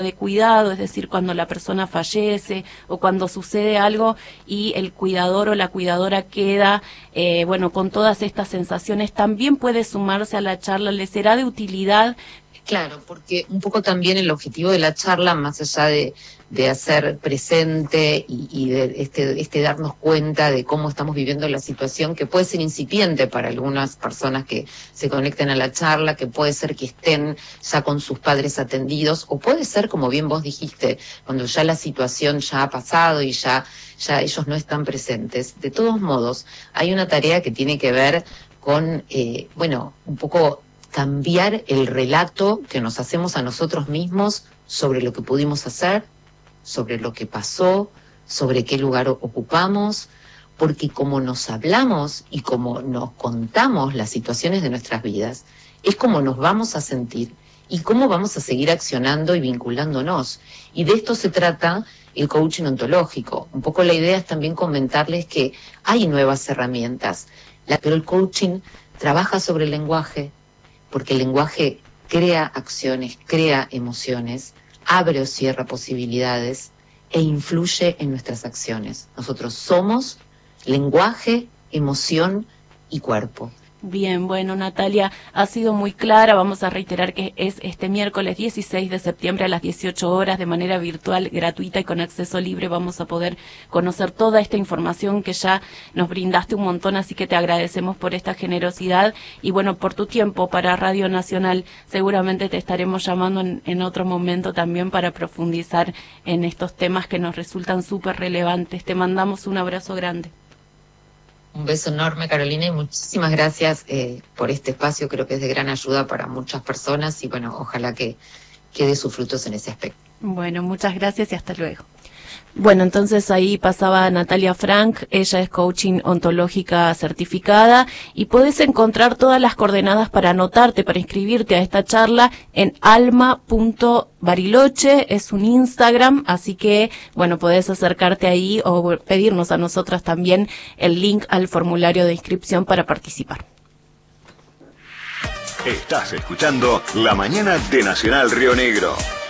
de cuidado, es decir, cuando la persona fallece o cuando sucede algo y el cuidador o la cuidadora queda, con todas estas sensaciones, también puede sumarse a la charla. ¿Le será de utilidad? Claro, porque un poco también el objetivo de la charla, más allá de hacer presente y de este darnos cuenta de cómo estamos viviendo la situación, que puede ser incipiente para algunas personas que se conecten a la charla, que puede ser que estén ya con sus padres atendidos, o puede ser, como bien vos dijiste, cuando ya la situación ya ha pasado y ya ellos no están presentes. De todos modos, hay una tarea que tiene que ver con, un poco cambiar el relato que nos hacemos a nosotros mismos sobre lo que pudimos hacer, sobre lo que pasó, sobre qué lugar ocupamos, porque como nos hablamos y como nos contamos las situaciones de nuestras vidas, es como nos vamos a sentir y cómo vamos a seguir accionando y vinculándonos. Y de esto se trata el coaching ontológico. Un poco la idea es también comentarles que hay nuevas herramientas, pero el coaching trabaja sobre el lenguaje, porque el lenguaje crea acciones, crea emociones, abre o cierra posibilidades e influye en nuestras acciones. Nosotros somos lenguaje, emoción y cuerpo. Bien, bueno, Natalia, ha sido muy clara. Vamos a reiterar que es este miércoles 16 de septiembre a las 18 horas de manera virtual, gratuita y con acceso libre. Vamos a poder conocer toda esta información que ya nos brindaste un montón, así que te agradecemos por esta generosidad y bueno, por tu tiempo para Radio Nacional. Seguramente te estaremos llamando en otro momento también para profundizar en estos temas que nos resultan súper relevantes. Te mandamos un abrazo grande. Un beso enorme, Carolina, y muchísimas gracias por este espacio. Creo que es de gran ayuda para muchas personas y bueno, ojalá que dé sus frutos en ese aspecto. Bueno, muchas gracias y hasta luego. Bueno, entonces ahí pasaba Natalia Frank, ella es coaching ontológica certificada y puedes encontrar todas las coordenadas para anotarte, para inscribirte a esta charla en alma.bariloche, es un Instagram, así que bueno, podés acercarte ahí o pedirnos a nosotras también el link al formulario de inscripción para participar. Estás escuchando La Mañana de Nacional Río Negro.